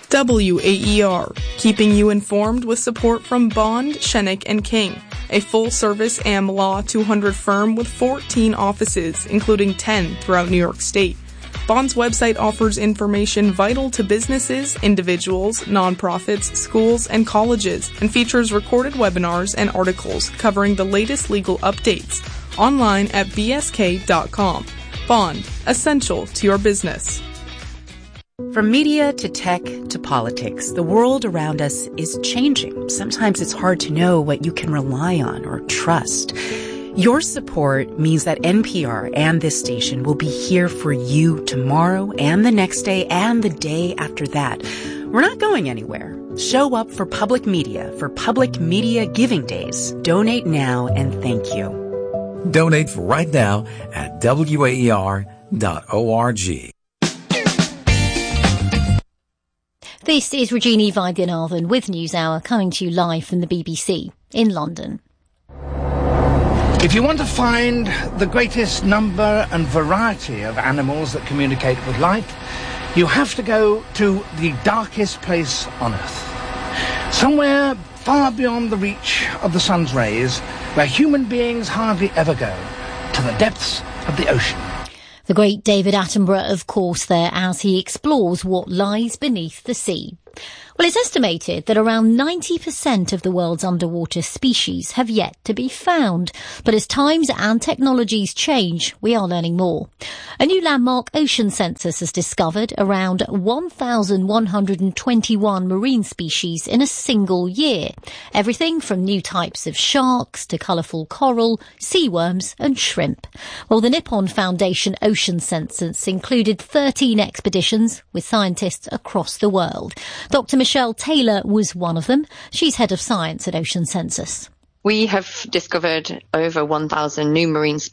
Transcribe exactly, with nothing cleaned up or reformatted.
W A E R, keeping you informed with support from Bond, Schenek and King, a full-service A M Law two hundred firm with fourteen offices, including ten throughout New York State. Bond's website offers information vital to businesses, individuals, nonprofits, schools, and colleges, and features recorded webinars and articles covering the latest legal updates. Online at b s k dot com. Bond, essential to your business. From media to tech to politics, the world around us is changing. Sometimes it's hard to know what you can rely on or trust. Your support means that N P R and this station will be here for you tomorrow and the next day and the day after that. We're not going anywhere. Show up for public media for Public Media Giving Days. Donate now and thank you. Donate right now at w a e r dot org. This is Regina Vaidyanathan with NewsHour, coming to you live from the B B C in London. If you want to find the greatest number and variety of animals that communicate with light, you have to go to the darkest place on Earth. Somewhere far beyond the reach of the sun's rays, where human beings hardly ever go, to the depths of the ocean. The great David Attenborough, of course, there as he explores what lies beneath the sea. Well, it's estimated that around ninety percent of the world's underwater species have yet to be found. But as times and technologies change, we are learning more. A new landmark ocean census has discovered around one thousand one hundred twenty-one marine species in a single year. Everything from new types of sharks to colourful coral, sea worms and shrimp. Well, the Nippon Foundation Ocean Census included thirteen expeditions with scientists across the world. Doctor Michelle Taylor was one of them. She's head of science at Ocean Census. We have discovered over one thousand new marine species